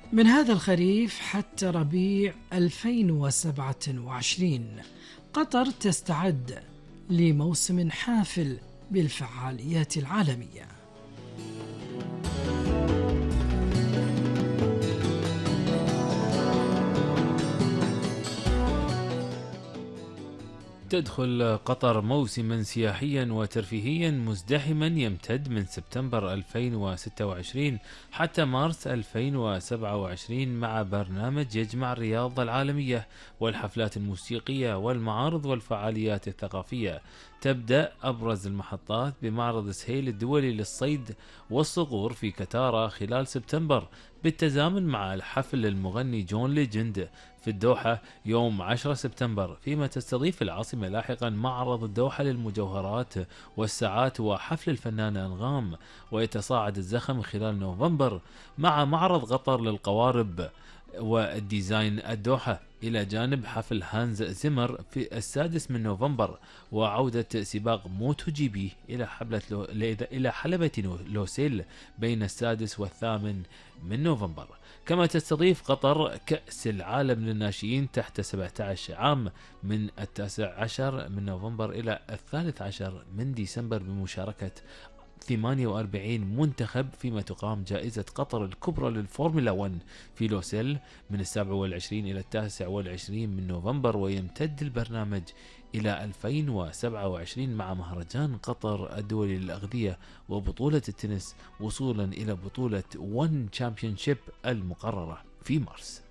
من هذا الخريف حتى ربيع 2027 قطر تستعد لموسم حافل بالفعاليات العالمية. تدخل قطر موسما سياحيا وترفيهيا مزدحما يمتد من سبتمبر 2026 حتى مارس 2027 مع برنامج يجمع الرياضة العالمية والحفلات الموسيقية والمعارض والفعاليات الثقافية. تبدأ أبرز المحطات بمعرض سهيل الدولي للصيد والصقور في كتارا خلال سبتمبر بالتزامن مع الحفل للمغني جون ليجند في الدوحة يوم 10 سبتمبر، فيما تستضيف العاصمة لاحقا معرض الدوحة للمجوهرات والساعات وحفل الفنانة أنغام. ويتصاعد الزخم خلال نوفمبر مع معرض قطر للقوارب والديزاين الدوحة، إلى جانب حفل هانز زيمر في 6 من نوفمبر، وعودة سباق موتو جي بي إلى حلبة لوسيل بين 6 و8 من نوفمبر. كما تستضيف قطر كأس العالم للناشئين تحت 17 عام من 19 من نوفمبر إلى 13 من ديسمبر بمشاركة 48 منتخب، فيما تقام جائزة قطر الكبرى للفورمولا 1 في لوسيل من 27 إلى 29 من نوفمبر. ويمتد البرنامج إلى 2027 مع مهرجان قطر الدولي للأغذية وبطولة التنس وصولا إلى بطولة 1 تشامبيونشيب المقررة في مارس.